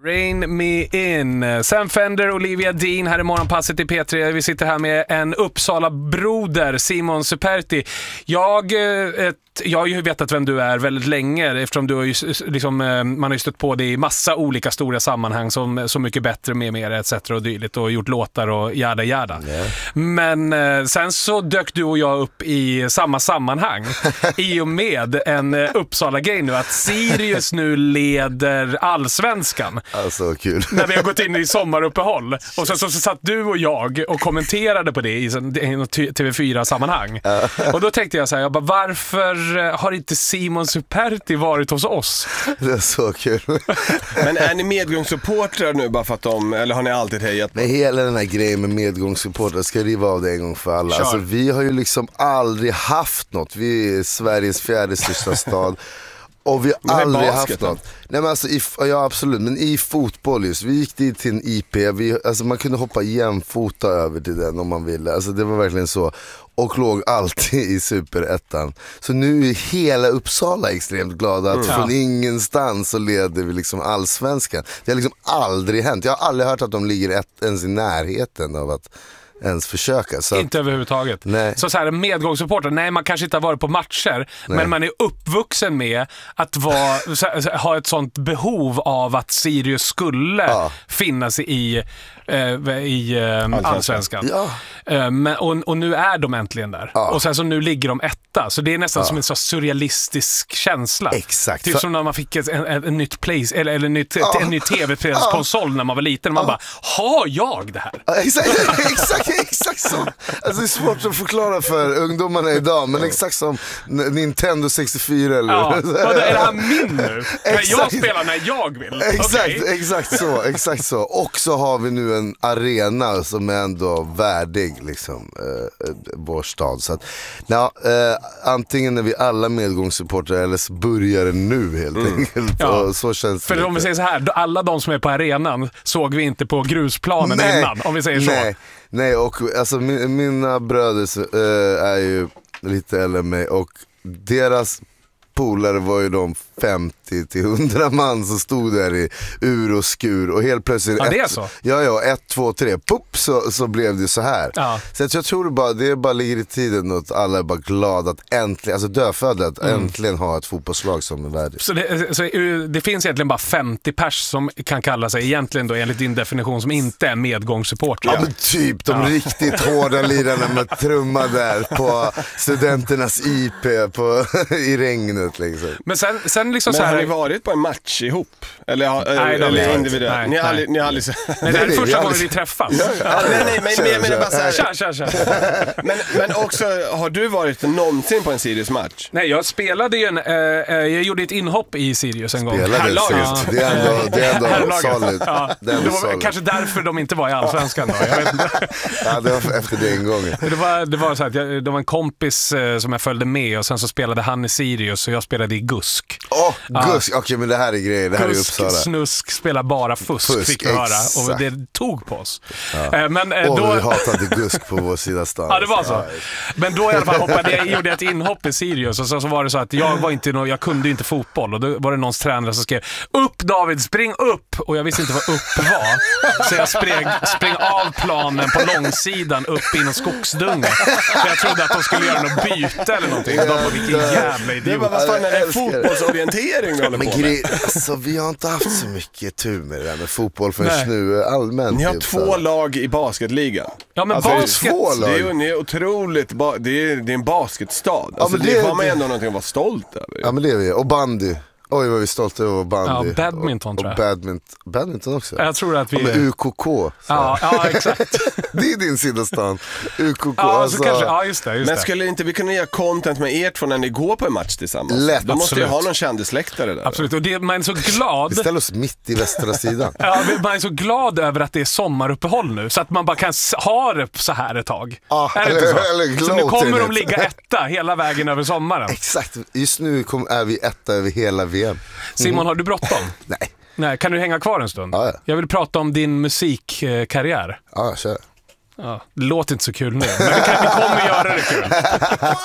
Rain Me In. Sam Fender, Olivia Dean här i morgonpasset i P3. Vi sitter här med en Uppsala-broder, Simon Superti. Jag har ju vetat vem du är väldigt länge, eftersom du har ju, liksom, man har ju stött på det i massa olika stora sammanhang som Så mycket bättre med mer etc. och dylikt, och gjort låtar och jada. Yeah. Men sen så dök du och jag upp i samma sammanhang i och med en Uppsala-grej nu, att Sirius nu leder Allsvenskan. Alltså kul. När vi har gått in i sommaruppehåll. Och så satt du och jag och kommenterade på det i TV4-sammanhang. Och då tänkte jag så här, varför har inte Simon Superti varit hos oss? Det är så kul. Men är ni medgångssupportrar nu bara för att eller har ni alltid hejat? Men hela den här grejen med medgångssupportrar ska riva av det en gång för alla. Alltså, vi har ju liksom aldrig haft något. Vi är Sveriges 4:e största stad. Och vi har aldrig haft något. Nej, men alltså, ja absolut, men i fotboll just. Vi gick dit till en IP. Alltså, man kunde hoppa jämfota över till den om man ville. Alltså, det var verkligen så. Och låg alltid i superettan. Så nu är hela Uppsala extremt glada att från ingenstans så leder vi liksom Allsvenskan. Det har liksom aldrig hänt. Jag har aldrig hört att de ligger ens i närheten av att ens försöka. Så inte överhuvudtaget. Nej. Så här, medgångssupporter, nej, man kanske inte har varit på matcher, men man är uppvuxen med att ha ett sånt behov av att Sirius skulle finnas i Allsvenskan. Ja. Och nu är de äntligen där. Ja. Och sen så nu ligger de etta. Så det är nästan som en så surrealistisk känsla. Exakt. Typ som när man fick en nytt place eller en ny tv-spelskonsol när man var liten. Man bara, har jag det här? Exakt så. Alltså det är svårt att förklara för ungdomarna idag, men exakt som Nintendo 64 eller. Ja. Är det här min nu? Kan jag spela när jag vill? Exakt så. Och så har vi nu en arena som är ändå värdig liksom vår stad. Så att, antingen är vi alla medgångssupportrar eller så börjar det nu helt enkelt. Ja. Och så känns för det. Om vi säger så här, alla de som är på arenan såg vi inte på grusplanen innan, om vi säger så. Nej, och alltså mina bröder är ju lite äldre än mig, och deras polare var ju de 50-100 man som stod där i ur och skur, och helt plötsligt det är så? 1, 2, 3 pupp, så blev det så här. Så att jag tror det bara ligger i tiden att alla är bara glada att äntligen, alltså dödfödda, att äntligen ha ett fotbollslag som är värdigt. Så det finns egentligen bara 50 pers som kan kalla sig egentligen då, enligt din definition, som inte är medgångssupportrar. Ja, men typ de riktigt hårda lirarna med trumma där på studenternas IP i regnet liksom. Men sen liksom så här, har ni varit på en match ihop? Eller individuellt? Ni har aldrig... Nej, det är första gången vi träffas. Nej, men jag menar bara så här. Kör. Men också, har du varit någonsin på en Sirius-match? Nej, jag spelade ju jag gjorde ett inhopp i Sirius en gång. Det är ändå solid. Det var kanske därför de inte var i Allsvenskan då. Jag vet inte. Ja, det var efter det en gång. Det var så att det var en kompis som jag följde med, och sen så spelade han i Sirius och jag spelade i GUSK. GUSK, okej, men det här är grejer. Det här är Uppsala. Snusk spelar bara fusk fick vi höra, och det tog på oss. Men då vi hatade GUSK på vår sida stan. Ja, det var så. Men då i alla fall gjorde jag ett inhopp i Sirius, och så var det så att jag kunde inte fotboll, och då var det någons tränare som skrev: upp David, spring upp! Och jag visste inte vad upp var, så jag sprang av planen på långsidan upp i någon skogsdunge. Så jag trodde att de skulle göra något byte eller någonting. De var vilken jävla idiot. Det var, vad fan är det, fotbollsorientering du håller på med? Alltså, vi har inte haft så mycket tur med det där med fotboll förrän nu allmänt. Ni har 2 lag i basketligan. Ja, men alltså, basket, ni är otroligt, det är en basketstad. Alltså, det har man ändå någonting att vara stolt över. Ja, men det är vi. Och bandy. Oj, vad vi är stolta över bandy. Ja, badminton tror jag. Och badminton också. Jag tror att vi... med UKK. Ja, exakt. Det är din sida stan. UKK. Ja, alltså, kanske, just det. Men skulle inte vi kunna göra content med er två när ni går på en match tillsammans? Lätt. Då måste ju ha någon kändisläktare där. Absolut, och man är så glad. Vi ställer oss mitt i västra sidan. Ja, man är så glad över att det är sommaruppehåll nu, så att man bara kan ha det så här ett tag. Är det inte så? Så nu kommer de ligga etta hela vägen över sommaren. Exakt, just nu är vi etta över hela VM. Simon, har du bråttom? Nej, kan du hänga kvar en stund? Ja. Jag vill prata om din musikkarriär. Ja, kör. Ja, det låter inte så kul nu, men vi kommer göra det kul.